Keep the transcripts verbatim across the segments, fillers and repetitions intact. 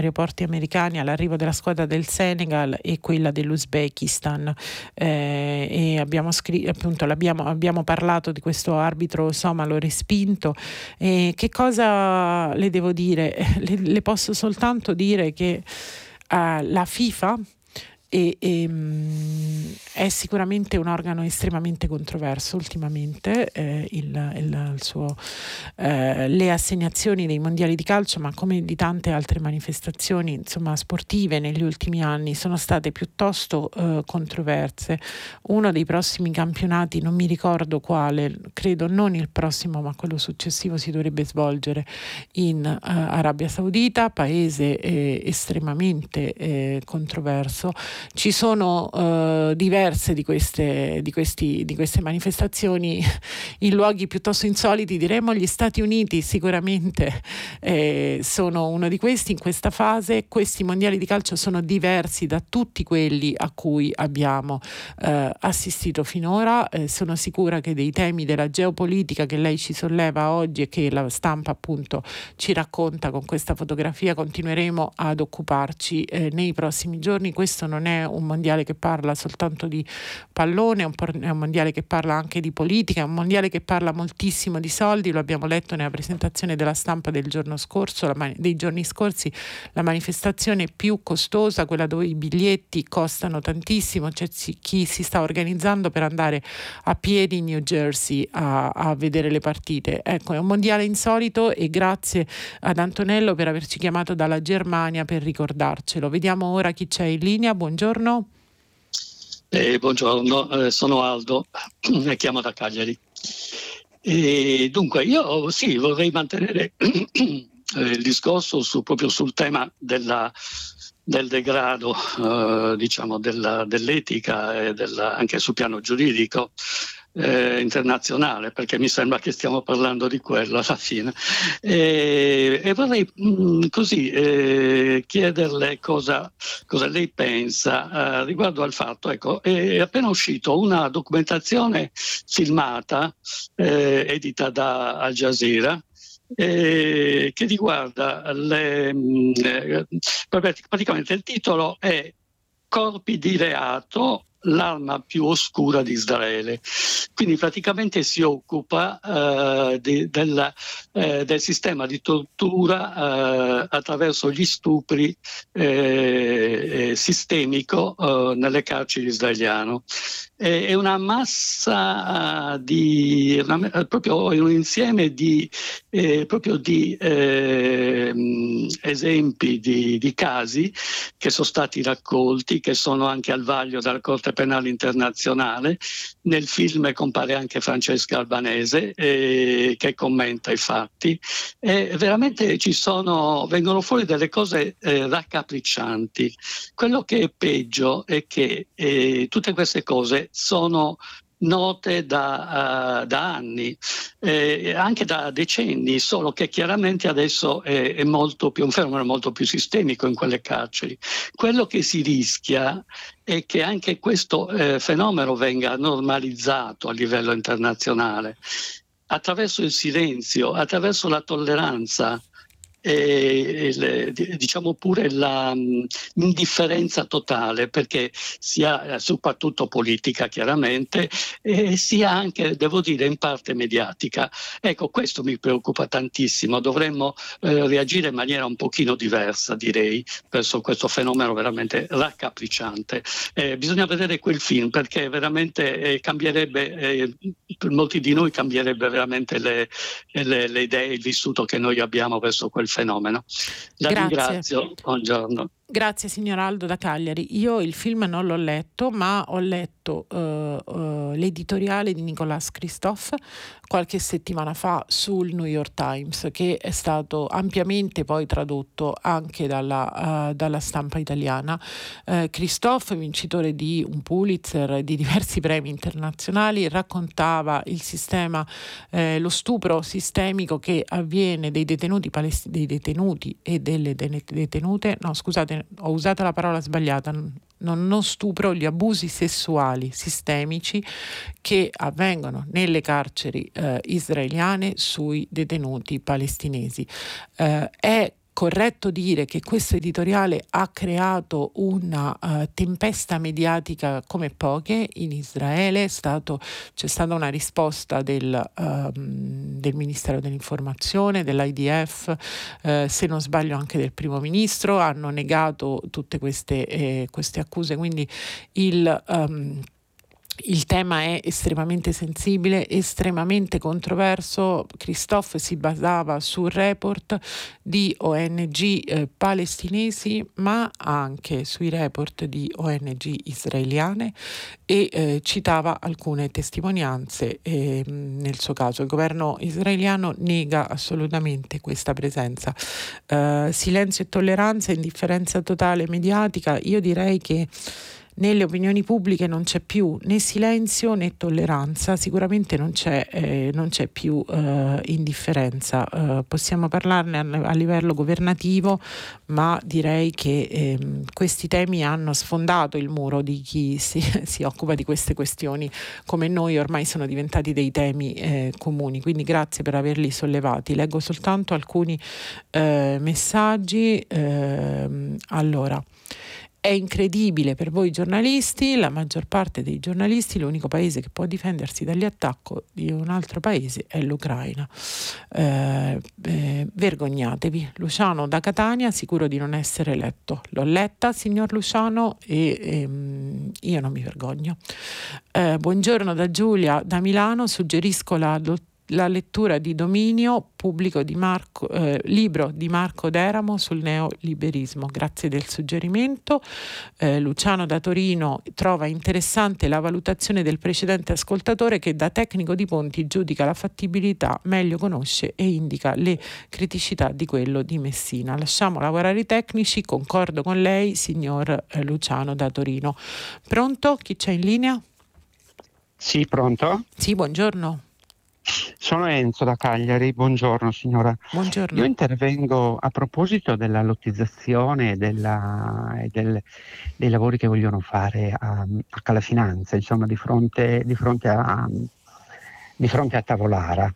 aeroporti americani all'arrivo della squadra del Senegal e quella dell'Uzbekistan, eh, e abbiamo, scr- appunto, l'abbiamo, abbiamo parlato di questo arbitro somalo respinto. E che cosa le devo dire? Le, le posso soltanto dire che uh, la FIFA E, e, mh, è sicuramente un organo estremamente controverso ultimamente, eh, il, il, il suo, eh, le assegnazioni dei mondiali di calcio, ma come di tante altre manifestazioni insomma sportive negli ultimi anni, sono state piuttosto eh, controverse. Uno dei prossimi campionati, non mi ricordo quale, credo non il prossimo ma quello successivo, si dovrebbe svolgere in eh, Arabia Saudita, paese eh, estremamente eh, controverso. Ci sono uh, diverse di queste, di, questi, di queste manifestazioni in luoghi piuttosto insoliti, diremmo gli Stati Uniti sicuramente eh, sono uno di questi in questa fase. Questi mondiali di calcio sono diversi da tutti quelli a cui abbiamo eh, assistito finora. Eh, sono sicura che dei temi della geopolitica che lei ci solleva oggi e che la stampa appunto ci racconta con questa fotografia continueremo ad occuparci eh, nei prossimi giorni. Questo non è un mondiale che parla soltanto di pallone, è un, por- è un mondiale che parla anche di politica, è un mondiale che parla moltissimo di soldi. Lo abbiamo letto nella presentazione della stampa del giorno scorso, la man- dei giorni scorsi, la manifestazione più costosa, quella dove i biglietti costano tantissimo. C'è chi si sta organizzando per andare a piedi in New Jersey a, a vedere le partite. Ecco, è un mondiale insolito e grazie ad Antonello per averci chiamato dalla Germania per ricordarcelo. Vediamo ora chi c'è in linea. Buongiorno. Eh, buongiorno, eh, sono Aldo e chiamo da Cagliari. E dunque, io sì, vorrei mantenere eh, il discorso su, proprio sul tema della, del degrado, eh, diciamo, della, dell'etica e della, anche sul piano giuridico eh, internazionale, perché mi sembra che stiamo parlando di quello alla fine. E, e vorrei mh, così eh, chiederle cosa, cosa lei pensa eh, riguardo al fatto, ecco, è appena uscito una documentazione filmata, eh, edita da Al Jazeera, eh, che riguarda le, mh, eh, praticamente il titolo è Corpi di reato, l'arma più oscura di Israele. Quindi praticamente si occupa eh, di, del, eh, del sistema di tortura eh, attraverso gli stupri eh, eh, sistemico eh, nelle carceri israeliane. È, è una massa di, una, proprio un insieme di, eh, proprio di eh, esempi di, di casi che sono stati raccolti, che sono anche al vaglio della Corte Penale Internazionale. Nel film compare anche Francesca Albanese eh, che commenta i fatti e veramente ci sono, vengono fuori delle cose eh, raccapriccianti. Quello che è peggio è che eh, tutte queste cose sono note da, uh, da anni, eh, anche da decenni, solo che chiaramente adesso è, è molto più un fenomeno molto più sistemico in quelle carceri. Quello che si rischia è che anche questo eh, fenomeno venga normalizzato a livello internazionale attraverso il silenzio, attraverso la tolleranza. E, e, diciamo pure l'indifferenza totale, perché sia soprattutto politica chiaramente e sia anche, devo dire, in parte mediatica. Ecco, questo mi preoccupa tantissimo. Dovremmo eh, reagire in maniera un pochino diversa, direi, verso questo fenomeno veramente raccapricciante. Eh, bisogna vedere quel film, perché veramente eh, cambierebbe, eh, per molti di noi cambierebbe veramente le, le, le idee, il vissuto che noi abbiamo verso quel fenomeno. La Grazie. ringrazio, buongiorno. Grazie signor Aldo da Cagliari. Io il film non l'ho letto, ma ho letto uh, uh, l'editoriale di Nicolas Christophe qualche settimana fa sul New York Times, che è stato ampiamente poi tradotto anche dalla, uh, dalla stampa italiana. Uh, Christophe, vincitore di un Pulitzer e di diversi premi internazionali, raccontava il sistema, eh, lo stupro sistemico che avviene dei detenuti, palest- dei detenuti e delle detenute, no scusate, ho usato la parola sbagliata, non, non stupro, gli abusi sessuali sistemici che avvengono nelle carceri eh, israeliane sui detenuti palestinesi. Eh, è corretto dire che questo editoriale ha creato una uh, tempesta mediatica come poche in Israele. È stato, c'è stata una risposta del, um, del Ministero dell'Informazione, dell'I D F, uh, se non sbaglio anche del Primo Ministro, hanno negato tutte queste, eh, queste accuse, quindi il... Um, Il tema è estremamente sensibile, estremamente controverso. Christophe si basava sul report di O N G eh, palestinesi, ma anche sui report di O N G israeliane, e eh, citava alcune testimonianze. Eh, nel suo caso il governo israeliano nega assolutamente questa presenza. Eh, silenzio e tolleranza, indifferenza totale mediatica. Io direi che nelle opinioni pubbliche non c'è più né silenzio né tolleranza, sicuramente non c'è, eh, non c'è più eh, indifferenza. Eh, possiamo parlarne a, a livello governativo, ma direi che eh, questi temi hanno sfondato il muro di chi si, si occupa di queste questioni come noi, ormai sono diventati dei temi eh, comuni, quindi grazie per averli sollevati. Leggo soltanto alcuni eh, messaggi. Eh, allora, è incredibile per voi giornalisti, la maggior parte dei giornalisti, l'unico paese che può difendersi dagli attacchi di un altro paese è l'Ucraina. Eh, eh, vergognatevi. Luciano da Catania, sicuro di non essere letto. L'ho letta, signor Luciano, e ehm, io non mi vergogno. Eh, buongiorno da Giulia da Milano, suggerisco la dottoressa la lettura di Dominio, pubblico di Marco, eh, libro di Marco Deramo sul neoliberismo. Grazie del suggerimento. Eh, Luciano da Torino trova interessante la valutazione del precedente ascoltatore che da tecnico di ponti giudica la fattibilità, meglio conosce e indica le criticità di quello di Messina. Lasciamo lavorare i tecnici, concordo con lei, signor eh, Luciano da Torino. Pronto? Chi c'è in linea? Sì, pronto? Sì, buongiorno. Sono Enzo da Cagliari, buongiorno signora. Buongiorno. Io intervengo a proposito della lottizzazione e, della, e del, dei lavori che vogliono fare a, a Calafinanza, insomma di fronte, di fronte a, di fronte a Tavolara.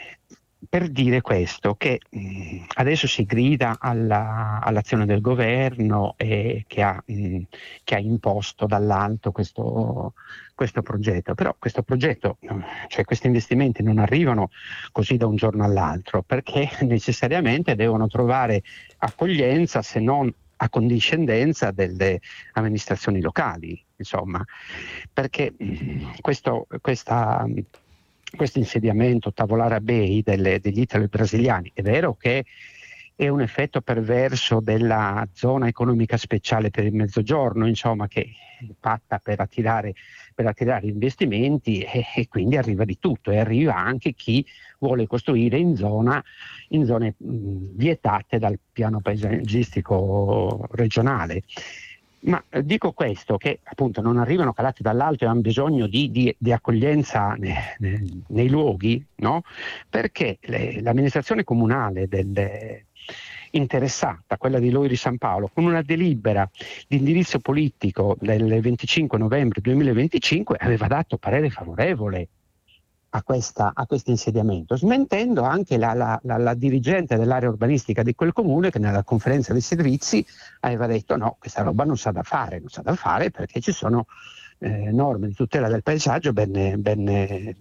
Per dire questo, che mh, adesso si grida alla, all'azione del governo e che, ha, mh, che ha imposto dall'alto questo, questo progetto, però questo progetto, cioè questi investimenti non arrivano così da un giorno all'altro, perché necessariamente devono trovare accoglienza, se non accondiscendenza delle amministrazioni locali, insomma, perché mh, questo, questa... questo insediamento Tavolara Bay delle, degli italo-brasiliani è vero che è un effetto perverso della zona economica speciale per il Mezzogiorno, insomma, che è fatta per attirare, per attirare investimenti e, e quindi arriva di tutto, e arriva anche chi vuole costruire in, zona, in zone mh, vietate dal piano paesaggistico regionale. Ma eh, dico questo, che appunto non arrivano calati dall'alto e hanno bisogno di, di, di accoglienza ne, ne, nei luoghi, no? Perché le, l'amministrazione comunale delle, interessata, quella di Loiri San Paolo, con una delibera di indirizzo politico del venticinque novembre duemilaventicinque aveva dato parere favorevole a questa a questo insediamento, smentendo anche la, la, la, la dirigente dell'area urbanistica di quel comune che nella conferenza dei servizi aveva detto no, questa roba non sa da fare, non sa da fare perché ci sono eh, norme di tutela del paesaggio ben, ben, eh,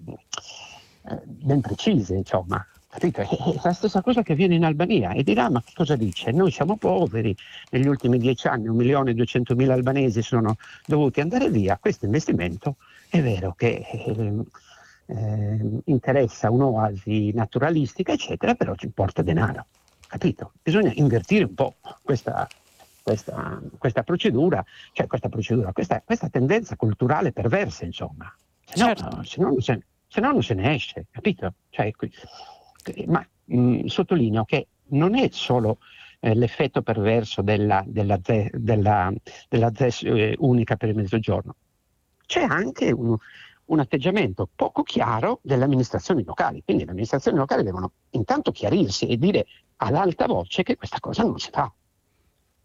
ben precise, insomma. Capito? È la stessa cosa che avviene in Albania, e dirà ma che cosa dice? Noi siamo poveri, negli ultimi dieci anni un milione e duecentomila albanesi sono dovuti andare via, questo investimento è vero che eh, Eh, interessa un'oasi naturalistica eccetera, però ci porta denaro, capito? Bisogna invertire un po' questa, questa, questa procedura, cioè questa procedura, questa, questa tendenza culturale perversa, insomma, se no, Certo. se no, non, se, se no non se ne esce, capito? Cioè, ma mh, sottolineo che non è solo eh, l'effetto perverso della, della, della, della Z E S eh, unica per il Mezzogiorno, c'è anche un un atteggiamento poco chiaro delle amministrazioni locali. Quindi le amministrazioni locali devono intanto chiarirsi e dire ad alta voce che questa cosa non si fa.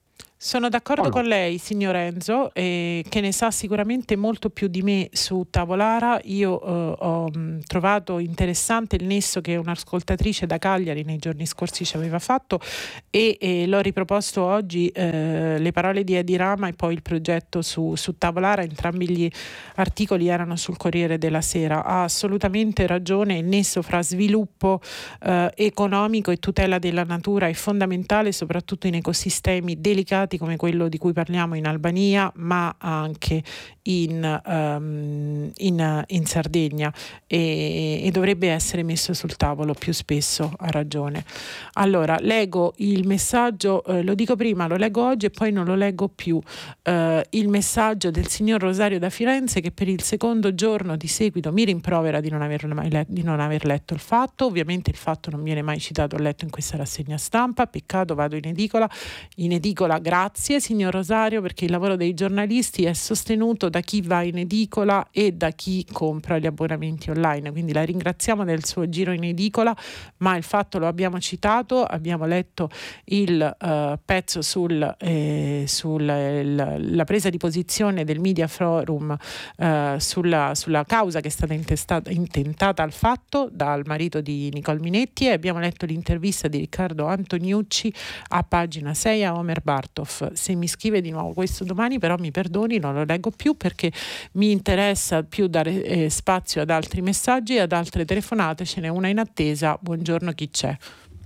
Sono d'accordo Oh no. con lei, signor Enzo, eh, che ne sa sicuramente molto più di me su Tavolara. Io eh, ho mh, trovato interessante il nesso che un'ascoltatrice da Cagliari nei giorni scorsi ci aveva fatto e, e l'ho riproposto oggi, eh, le parole di Edi Rama e poi il progetto su, su Tavolara. Entrambi gli articoli erano sul Corriere della Sera. Ha assolutamente ragione, il nesso fra sviluppo eh, economico e tutela della natura è fondamentale, soprattutto in ecosistemi delicati come quello di cui parliamo in Albania, ma anche in, um, in, in Sardegna, e, e dovrebbe essere messo sul tavolo più spesso. Ha ragione. Allora, leggo il messaggio, eh, lo dico prima, lo leggo oggi e poi non lo leggo più. Eh, il messaggio del signor Rosario da Firenze, che per il secondo giorno di seguito mi rimprovera di non aver, mai let- di non aver letto il fatto. Ovviamente il fatto non viene mai citato o letto in questa rassegna stampa. Peccato, vado in edicola. In edicola, grazie signor Rosario, perché il lavoro dei giornalisti è sostenuto da chi va in edicola e da chi compra gli abbonamenti online, quindi la ringraziamo del suo giro in edicola, ma il fatto lo abbiamo citato, abbiamo letto il uh, pezzo sul, eh, sulla presa di posizione del Media Forum uh, sulla, sulla causa che è stata intestata, intentata al fatto dal marito di Nicole Minetti, e abbiamo letto l'intervista di Riccardo Antoniucci a pagina sei a Omer Bartov. Se mi scrive di nuovo questo domani, però mi perdoni, non lo leggo più perché mi interessa più dare eh, spazio ad altri messaggi e ad altre telefonate. Ce n'è una in attesa. Buongiorno, chi c'è?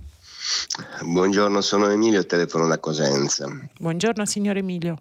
Buongiorno, sono Emilio, telefono da Cosenza. Buongiorno signor Emilio.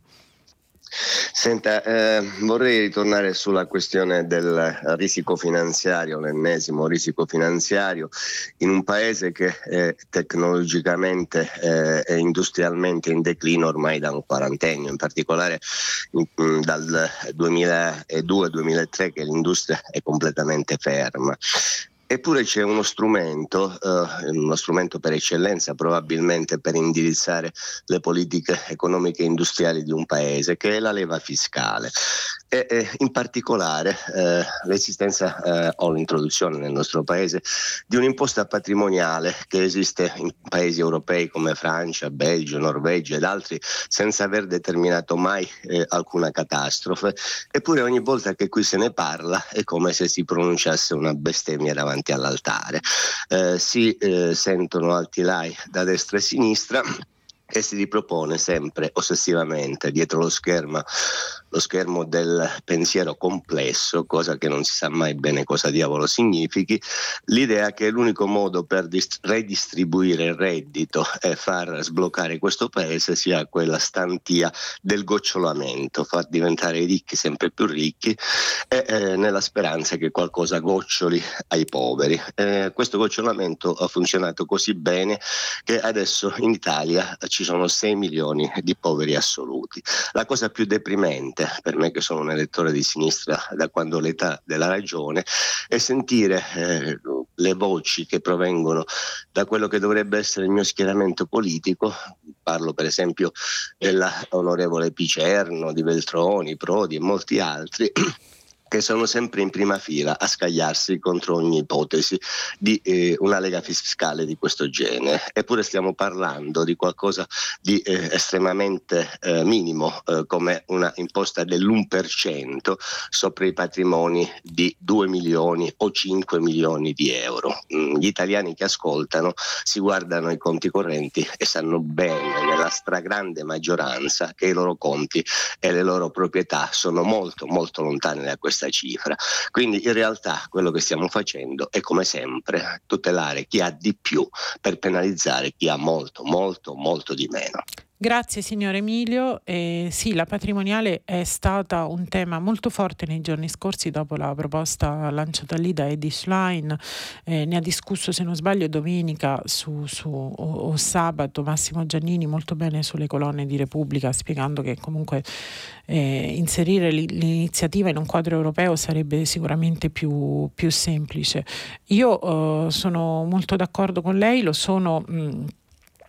Senta, eh, vorrei ritornare sulla questione del risico finanziario, l'ennesimo risico finanziario in un paese che è tecnologicamente eh, e industrialmente in declino ormai da un quarantennio, in particolare in, in, dal duemiladue duemilatré che l'industria è completamente ferma. Eppure c'è uno strumento, eh, uno strumento per eccellenza probabilmente per indirizzare le politiche economiche e industriali di un paese, che è la leva fiscale. E, e in particolare eh, l'esistenza eh, o l'introduzione nel nostro paese di un'imposta patrimoniale che esiste in paesi europei come Francia, Belgio, Norvegia ed altri senza aver determinato mai eh, alcuna catastrofe. Eppure ogni volta che qui se ne parla è come se si pronunciasse una bestemmia davanti all'altare. Eh, si eh, sentono altilai da destra e sinistra e si ripropone sempre ossessivamente dietro lo schermo lo schermo del pensiero complesso, cosa che non si sa mai bene cosa diavolo significhi, l'idea che l'unico modo per dist- redistribuire il reddito e far sbloccare questo paese sia quella stantia del gocciolamento, far diventare i ricchi sempre più ricchi e eh, nella speranza che qualcosa goccioli ai poveri. Eh, questo gocciolamento ha funzionato così bene che adesso in Italia ci sono sei milioni di poveri assoluti. La cosa più deprimente per me, che sono un elettore di sinistra da quando ho l'età della ragione, è sentire eh, le voci che provengono da quello che dovrebbe essere il mio schieramento politico. Parlo per esempio dell'onorevole Picerno, di Veltroni, Prodi e molti altri, che sono sempre in prima fila a scagliarsi contro ogni ipotesi di eh, una lega fiscale di questo genere. Eppure stiamo parlando di qualcosa di eh, estremamente eh, minimo, eh, come una imposta dell'uno per cento sopra i patrimoni di due milioni o cinque milioni di euro. Mm, gli italiani che ascoltano si guardano i conti correnti e sanno bene, nella stragrande maggioranza, che i loro conti e le loro proprietà sono molto molto lontane da questa cifra. Quindi in realtà quello che stiamo facendo è, come sempre, tutelare chi ha di più per penalizzare chi ha molto molto molto di meno. Grazie signor Emilio. Eh, sì, la patrimoniale è stata un tema molto forte nei giorni scorsi dopo la proposta lanciata lì da Edi Schlein. Eh, ne ha discusso, se non sbaglio, domenica su, su, o, o sabato Massimo Giannini molto bene sulle colonne di Repubblica, spiegando che comunque eh, inserire l'iniziativa in un quadro europeo sarebbe sicuramente più, più semplice. Io eh, sono molto d'accordo con lei, lo sono... Mh,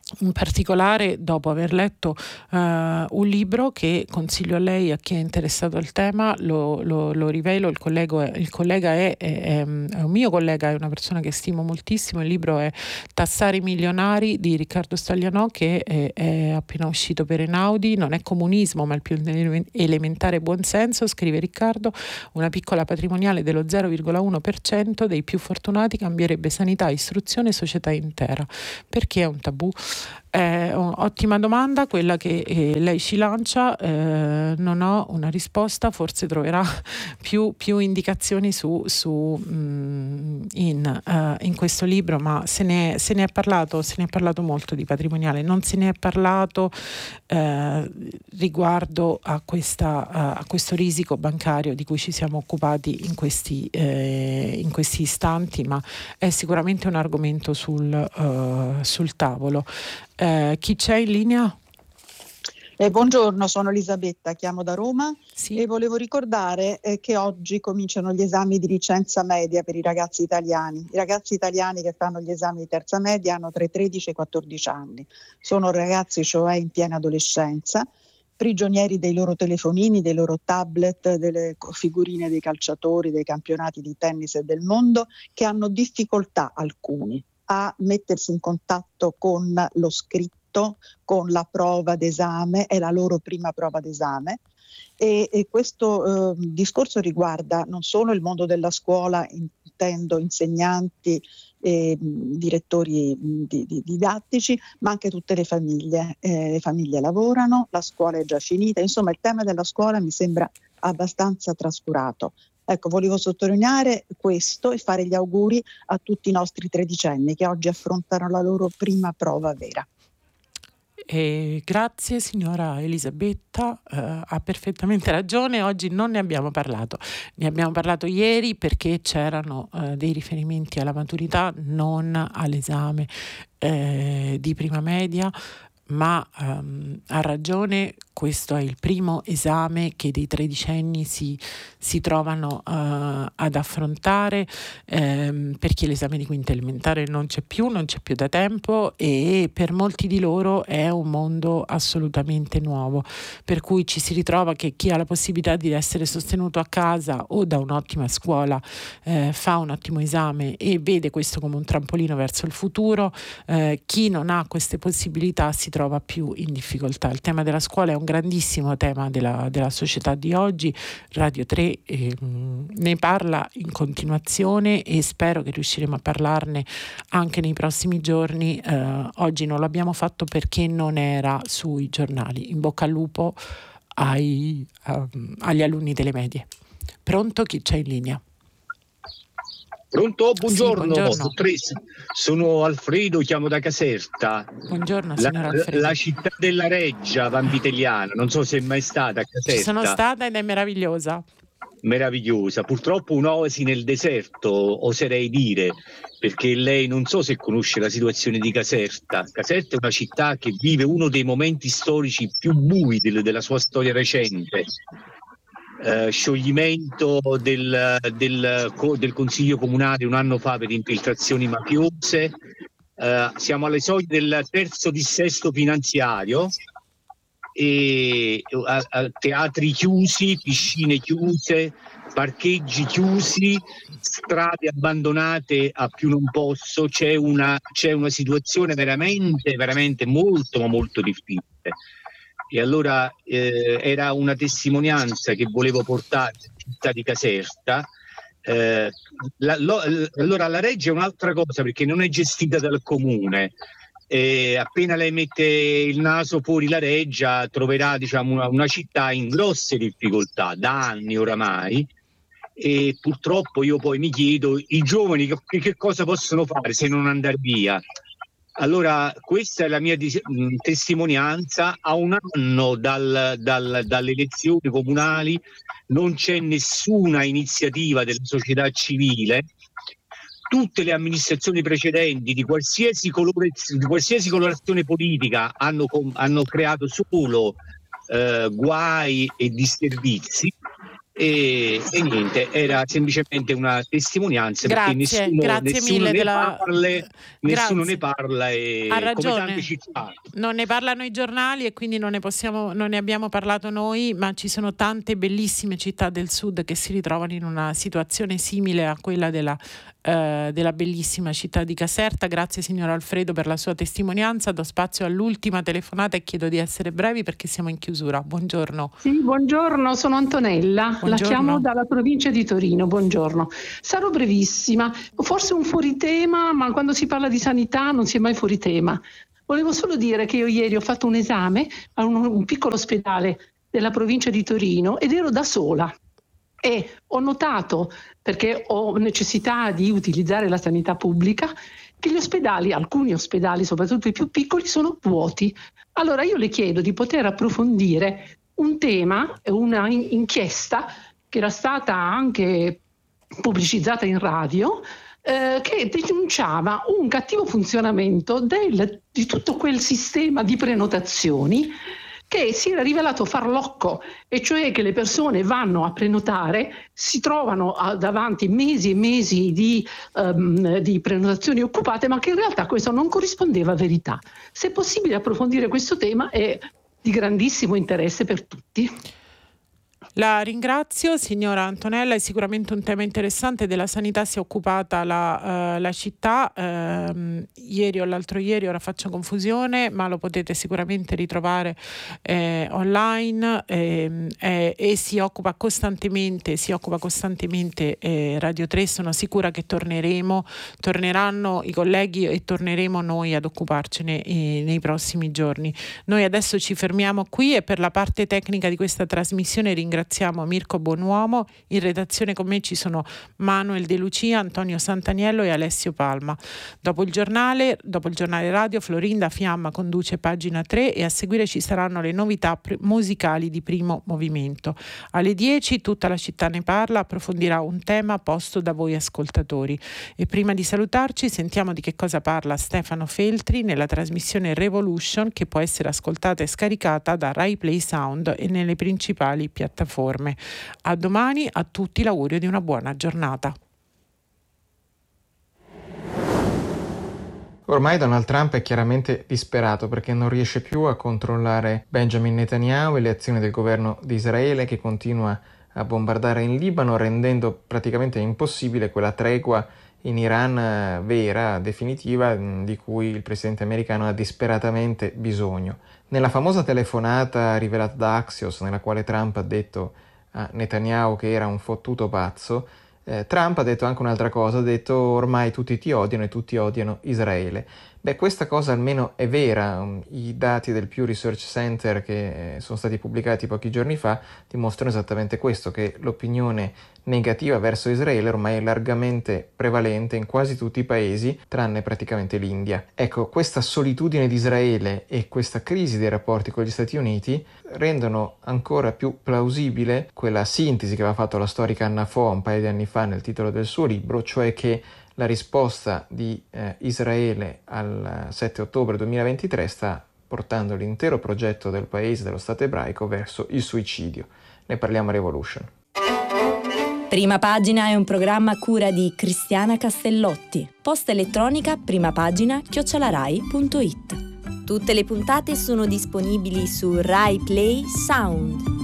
in particolare dopo aver letto uh, un libro che consiglio a lei, a chi è interessato al tema, lo, lo, lo rivelo, il collega, il collega è, è, è un mio collega, è una persona che stimo moltissimo. Il libro è Tassare i milionari di Riccardo Staglianò, che è, è appena uscito per Einaudi. Non è comunismo ma il più elementare buonsenso, scrive Riccardo, una piccola patrimoniale dello zero virgola uno per cento dei più fortunati cambierebbe sanità, istruzione e società intera. Perché è un tabù? È un'ottima domanda quella che eh, lei ci lancia, eh, non ho una risposta, forse troverà più, più indicazioni su, su mh, in, uh, in questo libro, ma se ne, se ne è parlato, se ne è parlato molto di patrimoniale, non se ne è parlato eh, riguardo a, questa, a, a questo risico bancario di cui ci siamo occupati in questi, eh, in questi istanti, ma è sicuramente un argomento sul, uh, sul tavolo. Eh, chi c'è in linea? Eh, buongiorno, sono Elisabetta, chiamo da Roma. Sì. E volevo ricordare eh, che oggi cominciano gli esami di licenza media per i ragazzi italiani. I ragazzi italiani che fanno gli esami di terza media hanno tra i tredici e i quattordici anni. Sono ragazzi cioè in piena adolescenza, prigionieri dei loro telefonini, dei loro tablet, delle figurine dei calciatori, dei campionati di tennis e del mondo, che hanno difficoltà alcuni a mettersi in contatto con lo scritto, con la prova d'esame, è la loro prima prova d'esame. E, e questo eh, discorso riguarda non solo il mondo della scuola, intendo insegnanti e direttori di, di, didattici, ma anche tutte le famiglie. Eh, le famiglie lavorano, la scuola è già finita, insomma il tema della scuola mi sembra abbastanza trascurato. Ecco, volevo sottolineare questo e fare gli auguri a tutti i nostri tredicenni che oggi affrontano la loro prima prova vera. Eh, grazie signora Elisabetta, eh, ha perfettamente ragione, oggi non ne abbiamo parlato, ne abbiamo parlato ieri perché c'erano eh, dei riferimenti alla maturità, non all'esame eh, di prima media, ma ehm, ha ragione, questo è il primo esame che dei tredicenni si, si trovano uh, ad affrontare, ehm, perché l'esame di quinta elementare non c'è più, non c'è più da tempo e per molti di loro è un mondo assolutamente nuovo, per cui ci si ritrova che chi ha la possibilità di essere sostenuto a casa o da un'ottima scuola eh, fa un ottimo esame e vede questo come un trampolino verso il futuro, eh, chi non ha queste possibilità si trova più in difficoltà. Il tema della scuola è un grandissimo tema della, della società di oggi. Radio tre eh, ne parla in continuazione e spero che riusciremo a parlarne anche nei prossimi giorni. Eh, oggi non l'abbiamo fatto perché non era sui giornali. In bocca al lupo ai, um, agli alunni delle medie. Pronto? Chi c'è in linea? Pronto? Buongiorno, sì, buongiorno. dottoressa. Sono Alfredo, chiamo da Caserta. Buongiorno, la, signor Alfredo. La città della Reggia Vanvitelliana, non so se è mai stata a Caserta. Ci sono stata ed è meravigliosa. Meravigliosa, purtroppo un'oasi nel deserto, oserei dire, perché lei non so se conosce la situazione di Caserta. Caserta è una città che vive uno dei momenti storici più bui del, della sua storia recente. Uh, scioglimento del, del, del Consiglio Comunale un anno fa per infiltrazioni mafiose, uh, siamo alle soglie del terzo dissesto finanziario e uh, uh, teatri chiusi, piscine chiuse, parcheggi chiusi, strade abbandonate a più non posso, c'è una, c'è una situazione veramente, veramente molto ma molto difficile. E allora eh, era una testimonianza che volevo portare alla città di Caserta. Eh, la, lo, allora la Reggia è un'altra cosa perché non è gestita dal comune. E appena lei mette il naso fuori la Reggia troverà diciamo, una, una città in grosse difficoltà da anni oramai. E purtroppo io poi mi chiedo i giovani che, che cosa possono fare se non andare via. Allora questa è la mia dis- testimonianza. A un anno dal, dal, dalle elezioni comunali non c'è nessuna iniziativa della società civile. Tutte le amministrazioni precedenti di qualsiasi, colore, di qualsiasi colorazione politica hanno, hanno creato solo eh, guai e disservizi E, e niente, era semplicemente una testimonianza, grazie, perché nessuno, grazie nessuno mille ne della... parla, nessuno grazie. ne parla e ha ragione, come tante città. Non ne parlano i giornali e quindi non ne possiamo, non ne abbiamo parlato noi, ma ci sono tante bellissime città del sud che si ritrovano in una situazione simile a quella della, eh, della bellissima città di Caserta. Grazie signor Alfredo per la sua testimonianza. Do spazio all'ultima telefonata e chiedo di essere brevi perché siamo in chiusura. Buongiorno. Sì, buongiorno, sono Antonella, buongiorno. La chiamo dalla provincia di Torino. Buongiorno. Sarò brevissima, forse un fuori tema, ma quando si parla di sanità non si è mai fuori tema. Volevo solo dire che io ieri ho fatto un esame a un, un piccolo ospedale della provincia di Torino ed ero da sola e ho notato, perché ho necessità di utilizzare la sanità pubblica, che gli ospedali, alcuni ospedali, soprattutto i più piccoli, sono vuoti. Allora io le chiedo di poter approfondire un tema, una in- inchiesta che era stata anche pubblicizzata in radio, Eh, che denunciava un cattivo funzionamento del, di tutto quel sistema di prenotazioni che si era rivelato farlocco, e cioè che le persone vanno a prenotare, si trovano a, davanti mesi e mesi di, um, di prenotazioni occupate, ma che in realtà questo non corrispondeva a verità. Se è possibile approfondire questo tema è di grandissimo interesse per tutti. La ringrazio, signora Antonella, è sicuramente un tema interessante. Della sanità si è occupata la, uh, la città, uh, ieri o l'altro ieri, ora faccio confusione, ma lo potete sicuramente ritrovare eh, online eh, eh, e si occupa costantemente, si occupa costantemente eh, Radio tre. Sono sicura che torneremo, torneranno i colleghi e torneremo noi ad occuparcene eh, nei prossimi giorni. Noi adesso ci fermiamo qui e per la parte tecnica di questa trasmissione ringraziamo Ringraziamo Mirko Buonuomo. In redazione con me ci sono Manuel De Lucia, Antonio Santaniello e Alessio Palma. Dopo il giornale, dopo il giornale radio, Florinda Fiamma conduce Pagina tre e a seguire ci saranno le novità pre- musicali di Primo Movimento. Alle dieci Tutta la città ne parla, approfondirà un tema posto da voi ascoltatori. E prima di salutarci sentiamo di che cosa parla Stefano Feltri nella trasmissione Revolution, che può essere ascoltata e scaricata da Rai Play Sound e nelle principali piattaforme. A domani, a tutti l'augurio di una buona giornata. Ormai Donald Trump è chiaramente disperato perché non riesce più a controllare Benjamin Netanyahu e le azioni del governo di Israele, che continua a bombardare in Libano, rendendo praticamente impossibile quella tregua in Iran vera, definitiva, di cui il presidente americano ha disperatamente bisogno. Nella famosa telefonata rivelata da Axios, nella quale Trump ha detto a Netanyahu che era un fottuto pazzo, eh, Trump ha detto anche un'altra cosa, ha detto ormai tutti ti odiano e tutti odiano Israele. Beh, questa cosa almeno è vera. I dati del Pew Research Center che sono stati pubblicati pochi giorni fa dimostrano esattamente questo, che l'opinione negativa verso Israele ormai è largamente prevalente in quasi tutti i paesi, tranne praticamente l'India. Ecco, questa solitudine di Israele e questa crisi dei rapporti con gli Stati Uniti rendono ancora più plausibile quella sintesi che aveva fatto la storica Anna Fo un paio di anni fa nel titolo del suo libro, cioè che la risposta di eh, Israele al sette ottobre duemilaventitré sta portando l'intero progetto del paese, dello Stato ebraico, verso il suicidio. Ne parliamo a Revolution. Prima Pagina è un programma a cura di Cristiana Castellotti. Posta elettronica primapagina chiocciola rai punto it. Tutte le puntate sono disponibili su Rai Play Sound.